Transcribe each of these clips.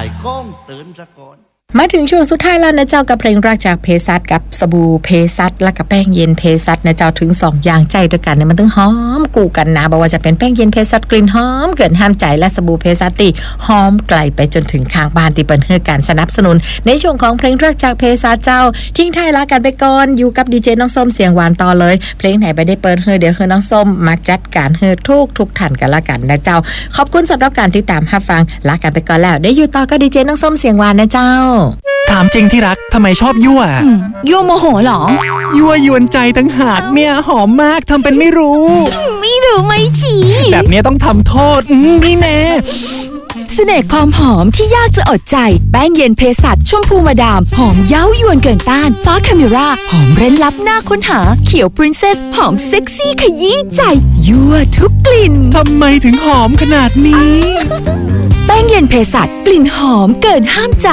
ายก้องเตือนซะก่อนมาถึงช่วงสุดท้ายแล้วนะเจ้ากับเพลงรักจากเภสัชกับสบู่เภสัชและกับแป้งเย็นเภสัชนะเจ้าถึง2อย่างใจด้วยกันเนี่ยมันถึงหอมกูกันนะบอกว่าจะเป็นแป้งเย็นเภสัชกลิ่นหอมเกินห้ามใจและสบู่เภสัชที่หอมไกลไปจนถึงข้างบ้านที่เปิ้นให้การสนับสนุนในช่วงของเพลงรักจากเภสัชเจ้าทิ้งท้ายลากันไปก่อนอยู่กับดีเจน้องส้มเสียงหวานต่อเลยเพลงไหนไปได้เปิดเดี๋ยวน้องส้มมาจัดการให้ทุกท่านกันละกันนะเจ้าขอบคุณสำหรับการติดตามรับฟังลากันไปก่อนแล้วได้อยู่ต่อกับดีเจน้องส้มเสียงหวานนะเจ้าถามจริงที่รักทำไมชอบยั่วยั่วโมโหเหรอยั่วยวนใจตั้งหากเนี่ยหอมมากทำเป็นไม่รู้ไม่ฉีแบบนี้ต้องทำโทษนี่แน่เสน่ห์ความหอมที่ยากจะอดใจแป้งเย็นเภสัชชมพูมาดามหอมเย้ายวนเกินต้านฟ้าคาเมราหอมเร้นลับหน้าค้นหาเขียวปรินเซสหอมเซ็กซี่ขยี้ใจยั่วทุกกลิ่นทำไมถึงหอมขนาดนี้แป้งเย็นเภสัชกลิ่นหอมเกินห้ามใจ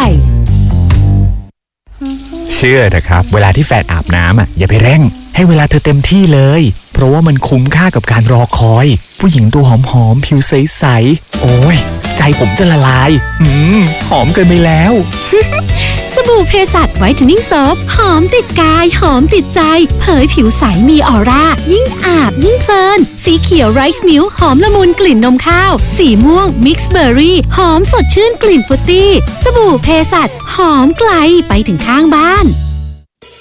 เชื่อเถอะครับเวลาที่แฟนอาบน้ำอย่าไปเร่งให้เวลาเธอเต็มที่เลยเพราะว่ามันคุ้มค่ากับการรอคอยผู้หญิงตัวหอมๆผิวใสๆโอ้ยใจผมจะละลายหอมเกินไปแล้วสบู่เภสัชไวท์เทนนิ่งโซฟหอมติดกายหอมติดใจเผยผิวใสมีออร่ายิ่งอาบยิ่งเพลินสีเขียวไรซ์มิลค์หอมละมุนกลิ่นนมข้าวสีม่วงมิกซ์เบอร์รี่หอมสดชื่นกลิ่นฟรุตตี้สบู่เภสัชหอมไกลไปถึงข้างบ้าน